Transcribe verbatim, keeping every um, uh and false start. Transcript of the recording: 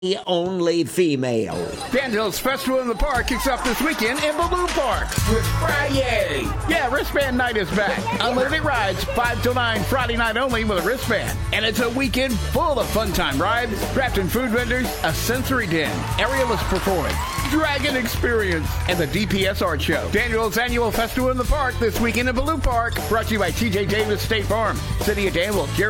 only female. Daniel's Festival in the Park kicks off this weekend in Balloon Park. With Friday. Yeah, wristband night is back. Unlimited rides, five till nine, Friday night only with a wristband. And it's a weekend full of fun time rides, craft and food vendors, a sensory den, aerialist performance, dragon experience, and the D P S Art Show. Daniel's Annual Festival in the Park this weekend in Balloon Park. Brought to you by T J Davis State Farm, City of Danville, Jerry